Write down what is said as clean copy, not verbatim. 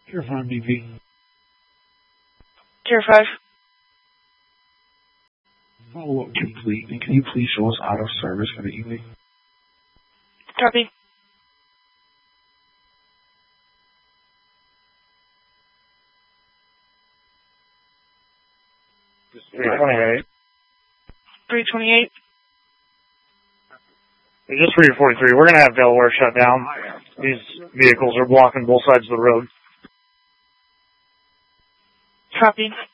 Tier 5 DV. Tier 5. Follow-up complete, and can you please show us out of service for the evening? Copy. Just 328. 328. Just 343. We're going to have Delaware shut down. These vehicles are blocking both sides of the road. Copy.